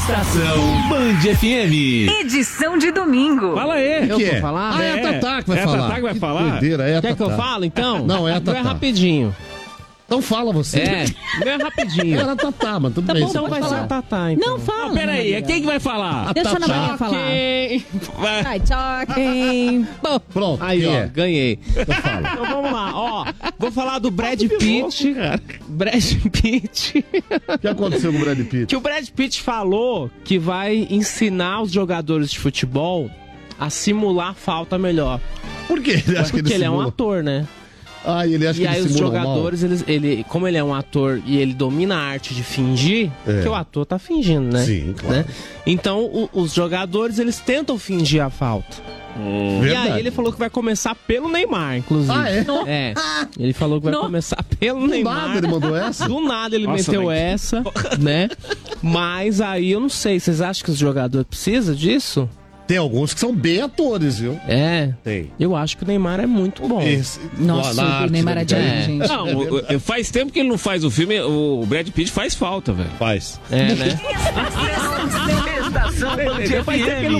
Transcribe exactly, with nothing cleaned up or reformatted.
Estação Band F M. Edição de domingo. Fala aí. Eu que vou é? falar? Ah, é a Tatá que vai é falar. É a Tatá que vai que falar? Doideira, é a Quer Tatá. que eu fale, então? Não, é a Não é Tatá. rapidinho. Então fala você. É, não é rapidinho. Era a Tatá, mas tudo Tá bem. bom, então vai ser a Tatá, então. Não fala. Não, peraí, é quem que vai falar? A Deixa a Ana Tatá. Maria falar. Quem? Vai. Vai, talking. Bom, Pronto, Aí, quem ó, é? ganhei. Então fala. Então vamos lá, ó. Vou falar do Brad Pitt. Brad Pitt. O que aconteceu com o Brad Pitt? Que o Brad Pitt falou que vai ensinar os jogadores de futebol a simular falta melhor. Por quê? Ele acha que Porque ele ele é um simula? ator, né? Ah, e ele acha E que aí ele os simula jogadores, eles, ele, como ele é um ator e ele domina a arte de fingir, É. que o ator tá fingindo, né? Sim, claro. Né? Então o- os jogadores, eles tentam fingir a falta. mal. E Verdade. aí ele falou que vai começar pelo Neymar, inclusive. Ah, é? É. Ele falou que vai Não. começar pelo Do Neymar. nada ele mandou essa? Do nada ele Nossa, meteu mas que- essa, né? Mas aí eu não sei, vocês acham que os jogadores precisam disso? Tem alguns que são bem atores, viu? É. Tem. Eu acho que o Neymar é muito bom. Esse- nossa, na o arte, Neymar né? é de É. gente. Não, o- o- faz tempo que ele não faz o filme, o Brad Pitt faz falta, velho. Faz. É, né? Estação Band F M.